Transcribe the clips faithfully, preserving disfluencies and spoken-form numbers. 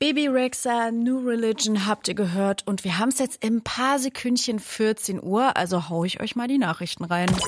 Bebe Rexha, New Religion habt ihr gehört und wir haben es jetzt in ein paar Sekündchen vierzehn Uhr, also hau ich euch mal die Nachrichten rein. M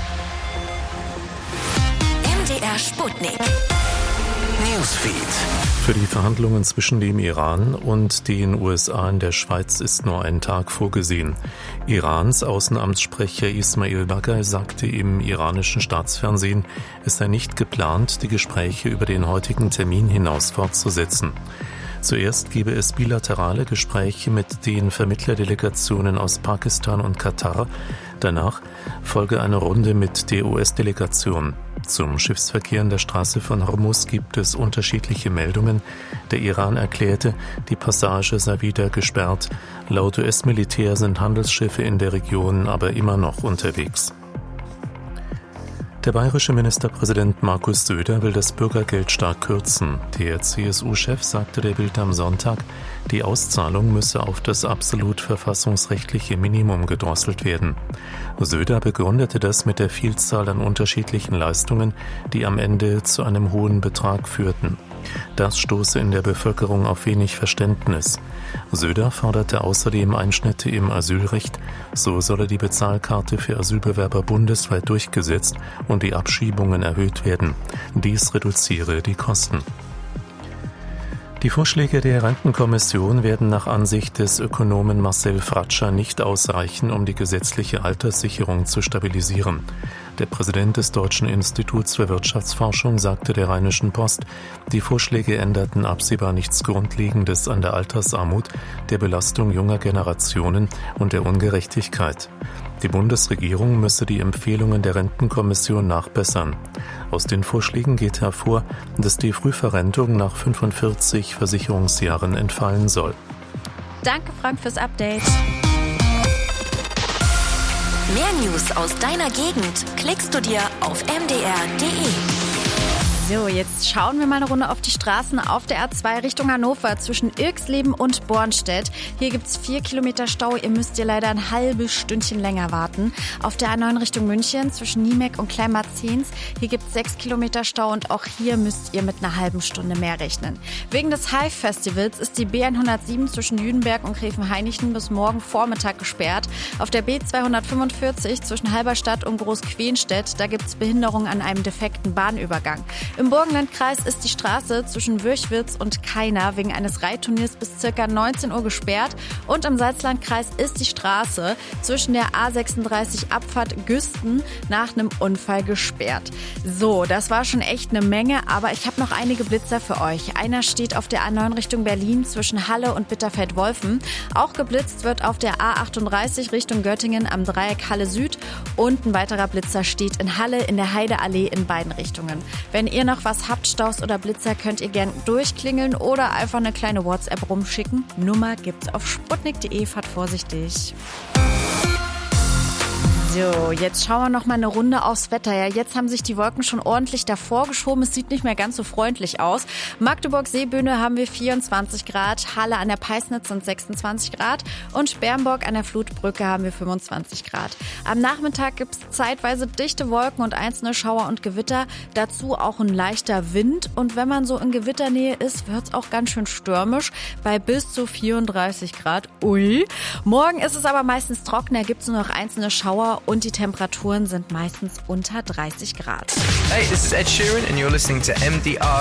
D R Sputnik. Newsfeed. Für die Verhandlungen zwischen dem Iran und den U S A in der Schweiz ist nur ein Tag vorgesehen. Irans Außenamtssprecher Ismail Baghaei sagte im iranischen Staatsfernsehen, es sei nicht geplant, die Gespräche über den heutigen Termin hinaus fortzusetzen. Zuerst gebe es bilaterale Gespräche mit den Vermittlerdelegationen aus Pakistan und Katar. Danach folge eine Runde mit der U S-Delegation. Zum Schiffsverkehr in der Straße von Hormuz gibt es unterschiedliche Meldungen. Der Iran erklärte, die Passage sei wieder gesperrt. Laut U S-Militär sind Handelsschiffe in der Region aber immer noch unterwegs. Der bayerische Ministerpräsident Markus Söder will das Bürgergeld stark kürzen. Der C S U-Chef sagte der Bild am Sonntag, die Auszahlung müsse auf das absolut verfassungsrechtliche Minimum gedrosselt werden. Söder begründete das mit der Vielzahl an unterschiedlichen Leistungen, die am Ende zu einem hohen Betrag führten. Das stoße in der Bevölkerung auf wenig Verständnis. Söder forderte außerdem Einschnitte im Asylrecht. So solle die Bezahlkarte für Asylbewerber bundesweit durchgesetzt und die Abschiebungen erhöht werden. Dies reduziere die Kosten. Die Vorschläge der Rentenkommission werden nach Ansicht des Ökonomen Marcel Fratscher nicht ausreichen, um die gesetzliche Alterssicherung zu stabilisieren. Der Präsident des Deutschen Instituts für Wirtschaftsforschung sagte der Rheinischen Post, die Vorschläge änderten absehbar nichts Grundlegendes an der Altersarmut, der Belastung junger Generationen und der Ungerechtigkeit. Die Bundesregierung müsse die Empfehlungen der Rentenkommission nachbessern. Aus den Vorschlägen geht hervor, dass die Frühverrentung nach fünfundvierzig Versicherungsjahren entfallen soll. Danke, Frank, fürs Update. Mehr News aus deiner Gegend klickst du dir auf m d r punkt d e. So, jetzt schauen wir mal eine Runde auf die Straßen auf der A zwei Richtung Hannover zwischen Irxleben und Bornstedt. Hier gibt's vier Kilometer Stau. Ihr müsst ihr leider ein halbes Stündchen länger warten. Auf der A neun Richtung München zwischen Niemek und Kleinmarzens. Hier gibt's sechs Kilometer Stau und auch hier müsst ihr mit einer halben Stunde mehr rechnen. Wegen des Hive-Festivals ist die B hundertsieben zwischen Jüdenberg und Gräfenhainichen bis morgen Vormittag gesperrt. Auf der B zweihundertfünfundvierzig zwischen Halberstadt und Großquenstedt, da gibt's Behinderung an einem defekten Bahnübergang. Im Burgenlandkreis ist die Straße zwischen Würchwitz und Kaina wegen eines Reitturniers bis ca. neunzehn Uhr gesperrt. Und im Salzlandkreis ist die Straße zwischen der A sechsunddreißig Abfahrt Güsten nach einem Unfall gesperrt. So, das war schon echt eine Menge, aber ich habe noch einige Blitzer für euch. Einer steht auf der A neun Richtung Berlin zwischen Halle und Bitterfeld-Wolfen. Auch geblitzt wird auf der A achtunddreißig Richtung Göttingen am Dreieck Halle Süd. Und ein weiterer Blitzer steht in Halle in der Heideallee in beiden Richtungen. Wenn ihr noch was habt, Staus oder Blitzer, könnt ihr gern durchklingeln oder einfach eine kleine WhatsApp rumschicken. Nummer gibt's auf sputnik punkt de. Fahrt vorsichtig. So, jetzt schauen wir noch mal eine Runde aufs Wetter. Ja, jetzt haben sich die Wolken schon ordentlich davor geschoben. Es sieht nicht mehr ganz so freundlich aus. Magdeburg-Seebühne haben wir vierundzwanzig Grad, Halle an der Peisnitz sind sechsundzwanzig Grad und Bernburg an der Flutbrücke haben wir fünfundzwanzig Grad. Am Nachmittag gibt es zeitweise dichte Wolken und einzelne Schauer und Gewitter. Dazu auch ein leichter Wind. Und wenn man so in Gewitternähe ist, wird es auch ganz schön stürmisch bei bis zu vierunddreißig Grad. Ui. Morgen ist es aber meistens trockener, gibt es nur noch einzelne Schauer und die Temperaturen sind meistens unter dreißig Grad. Hey, this is Ed Sheeran and you're listening to M D R